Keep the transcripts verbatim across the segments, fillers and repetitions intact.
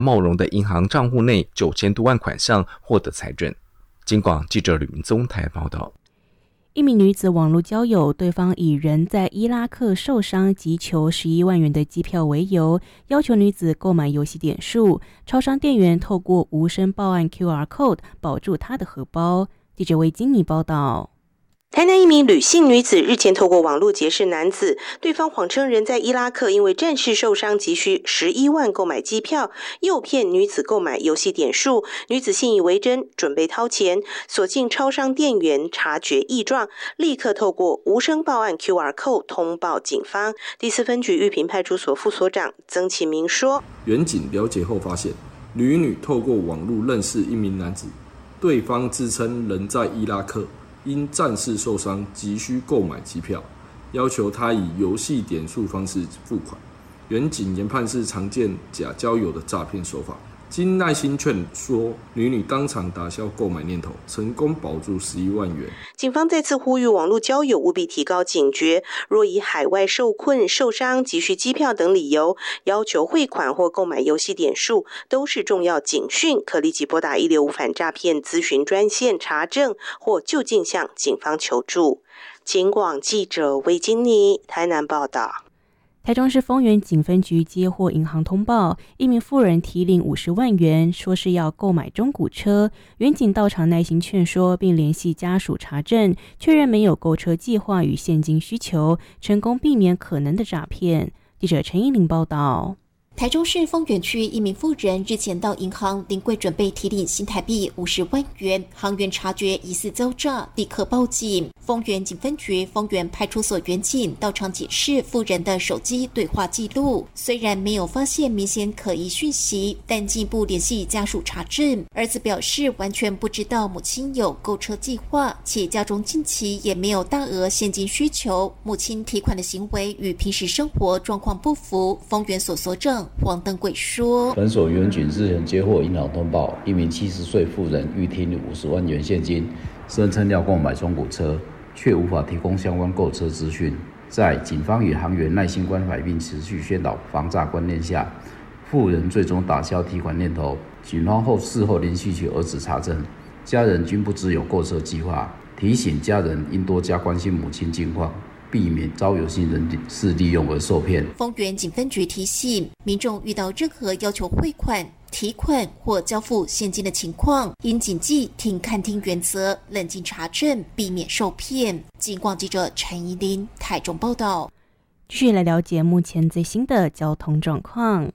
茂荣的银行账户内九千多万款项获得财政。警广记者吕明宗台报道。 一名女子网络交友，对方以人在伊拉克受伤急求十一万元的机票为由，要求女子购买游戏点数。超商店员透过无声报案 Q R code 保住她的荷包。记者魏金妮报道。 台南一名吕姓女子日前透过网络结识男子，对方谎称人在伊拉克因为战事受伤急需十一万购买机票，诱骗女子购买游戏点数。女子信以为真，准备掏钱，所幸超商店员察觉异状，立刻透过无声报案 Q R code 通报警方。第四分局玉屏派出所副所长曾启明说， 员警了解后发现，吕女透过网络认识一名男子，对方自称人在伊拉克，因战事受伤急需购买机票，要求他以游戏点数方式付款。员警研判是常见假交友的诈骗手法，经耐心劝说，女女当场打消购买念头，成功保住十一万元。 警方再次呼吁网络交友务必提高警觉，若以海外受困、受伤、急需机票等理由要求汇款或购买游戏点数，都是重要警讯，可立即拨打一六五反诈骗咨询专线查证或就近向警方求助。警广记者魏金妮台南报道。 台中市丰原警分局接获银行通报，一名妇人提领五十万元，说是要购买中古车。员警到场耐心劝说，并联系家属查证，确认没有购车计划与现金需求，成功避免可能的诈骗。记者陈依玲报道。 台中市丰原区一名妇人日前到银行临柜准备提领新台币五十万元，行员察觉疑似遭诈，立刻报警。丰原警分局丰原派出所员警到场解释妇人的手机对话记录，虽然没有发现明显可疑讯息，但进一步联系家属查证。儿子表示完全不知道母亲有购车计划，且家中近期也没有大额现金需求，母亲提款的行为与平时生活状况不符。丰原所所长黄登贵说， 本所员警日前接获银行通报，一名七十岁妇人欲提领五十万元现金，声称要购买中古车，却无法提供相关购车资讯。在警方与行员耐心关怀并持续宣导防诈观念下，妇人最终打消提款念头。警方后事后联系其儿子查证，家人均不知有购车计划，提醒家人应多加关心母亲近况，避免遭有心人士利用而受骗。丰原警分局提醒民众，遇到任何要求汇款、提款或交付现金的情况，应谨记听看听原则，冷静查证，避免受骗。警广记者陈怡琳台中报道。 继续来了解目前最新的交通状况。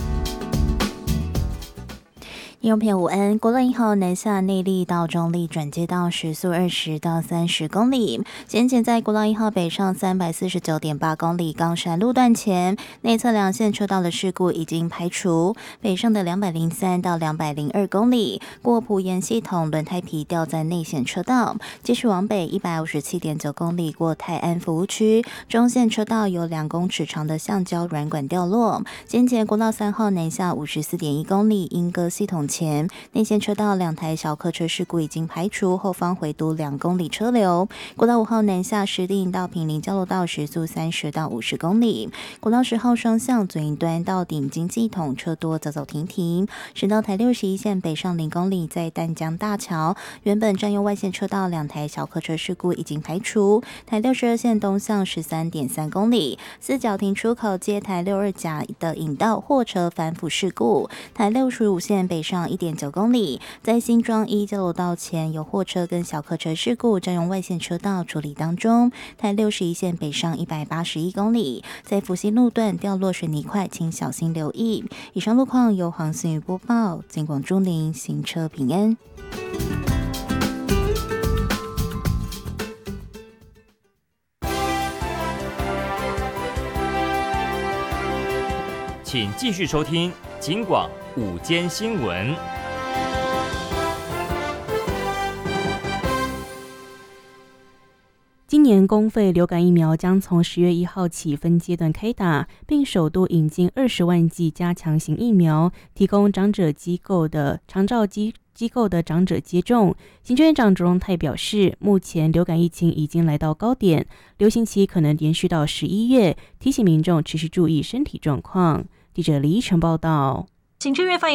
听众朋友午安，国道一号南下内壢到中壢转接道时速二十到三十公里。先前在国道一号北上三百四十九点八公里冈山路段前，内侧两线车道的事故已经排除。北上的两百零三到两百零二公里，过埔盐系统轮胎皮掉在内线车道。继续往北一百五十七点九公里，过泰安服务区，中线车道有两公尺长的橡胶软管掉落。先前国道三号南下五十四点一公里，莺歌系统前内线车道两台小客车事故已经排除，后方回堵两公里车流。国道五号南下石碇到平林交流道时速三十到五十公里。国道十号双向左营端到顶经系统车多走走停停。省道台六十一线北上零公里，在淡江大桥原本占用外线车道两台小客车事故已经排除。台六十二线东向十三点三公里，四角亭出口接台六二甲的引道货车翻覆事故。台六十五线北上一点九公里，在新庄一交流道前有货车跟小客车事故占用外线车道处理当中。台六十一线北上一百八十一公里，在福兴路段掉落水泥块，请小心留意。以上路况由黄思雨播报，警广中林行车平安。 请继续收听警广午间新闻。 今年公费流感疫苗将从十月一号起分阶段开打，并首度引进二十万剂加强型疫苗，提供长者机构的长照机机构的长者接种。行政院长卓荣泰表示，目前流感疫情已经来到高点，流行期可能延续到十一月，提醒民众持续注意身体状况。记者李依晨报道。 行政院发言